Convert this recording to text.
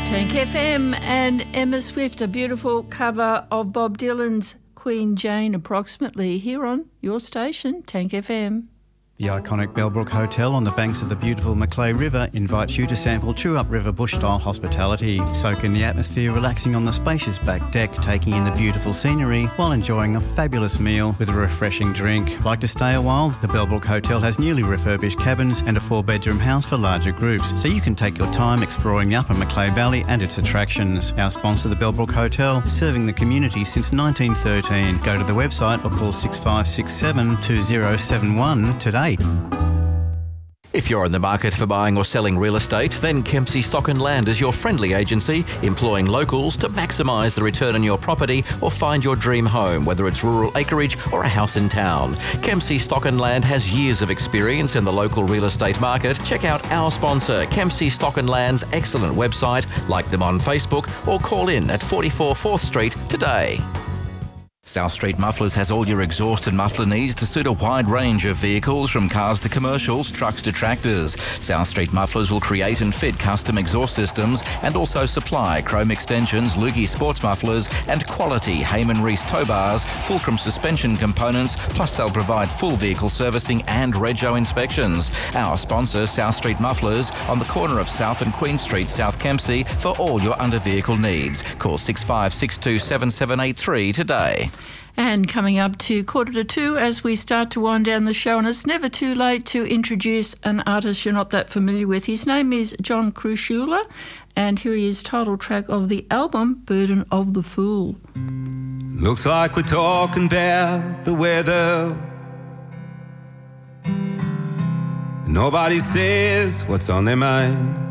Tank FM and Emma Swift, a beautiful cover of Bob Dylan's Queen Jane, approximately, here on your station, Tank FM. The iconic Bellbrook Hotel on the banks of the beautiful Macleay River invites you to sample true upriver bush-style hospitality. Soak in the atmosphere, relaxing on the spacious back deck, taking in the beautiful scenery while enjoying a fabulous meal with a refreshing drink. Like to stay a while? The Bellbrook Hotel has newly refurbished cabins and a 4-bedroom house for larger groups, so you can take your time exploring the upper Macleay Valley and its attractions. Our sponsor, the Bellbrook Hotel, serving the community since 1913. Go to the website or call 6567 2071 today. If you're in the market for buying or selling real estate, then Kempsey Stock and Land is your friendly agency, employing locals to maximise the return on your property or find your dream home, whether it's rural acreage or a house in town. Kempsey Stock and Land has years of experience in the local real estate market. Check out our sponsor, Kempsey Stock and Land's excellent website, like them on Facebook, or call in at 44 4th Street today. South Street Mufflers has all your exhaust and muffler needs to suit a wide range of vehicles, from cars to commercials, trucks to tractors. South Street Mufflers will create and fit custom exhaust systems and also supply chrome extensions, Lukey sports mufflers and quality Heyman Reese tow bars, Fulcrum suspension components, plus they'll provide full vehicle servicing and rego inspections. Our sponsor, South Street Mufflers, on the corner of South and Queen Street, South Kempsey, for all your under vehicle needs. Call 6562 7783 today. And coming up to 1:45 as we start to wind down the show, and it's never too late to introduce an artist you're not that familiar with. His name is John Cruciula, and here he is, title track of the album, Burden of the Fool. Looks like we're talking about the weather. Nobody says what's on their mind.